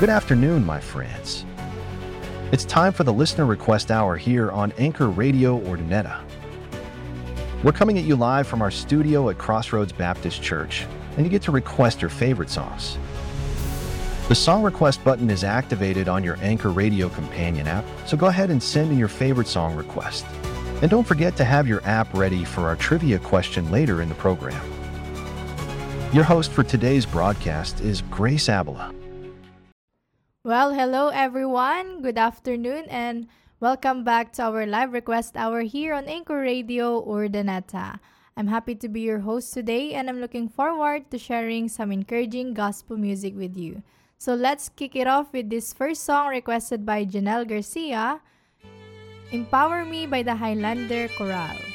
Good afternoon, my friends. It's time for the Listener Request Hour here on Anchor Radio Ordineta. We're coming at you live from our studio at Crossroads Baptist Church, and you get to request your favorite songs. The song request button is activated on your Anchor Radio companion app, so go ahead and send in your favorite song request. And don't forget to have your app ready for our trivia question later in the program. Your host for today's broadcast is Grace Abela. Well, hello everyone. Good afternoon and welcome back to our live request hour here on Anchor Radio Urdaneta. I'm happy to be your host today and I'm looking forward to sharing some encouraging gospel music with you. So let's kick it off with this first song requested by Janelle Garcia, Empower Me by the Highlander Chorale.